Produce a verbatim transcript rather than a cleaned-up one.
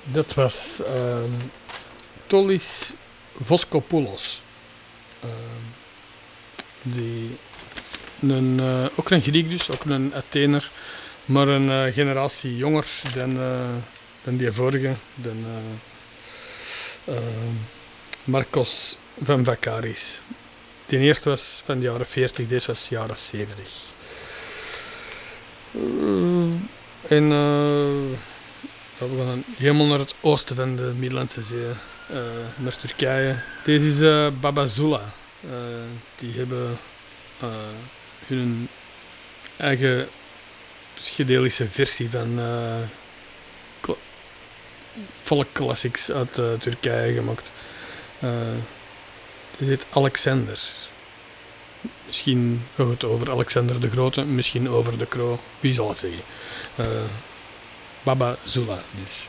Dat was uh, Tollis Voskopoulos. Uh, die een, uh, ook een Griek dus, ook een Athener, maar een uh, generatie jonger dan, uh, dan die vorige, dan uh, uh, Marcos van Vaccaris. Die eerste was van de jaren veertig, deze was jaren zeventig. Uh, en uh, ja, we gaan helemaal naar het oosten van de Middellandse Zee, uh, naar Turkije. Deze is uh, Babazula. Uh, die hebben uh, hun eigen psychedelische versie van uh, kla- folk classics uit uh, Turkije gemaakt. Uh, dit heet Alexander. Misschien gaat het over Alexander de Grote, misschien over de Kroo. Wie zal het zeggen? Uh, Babazula dus.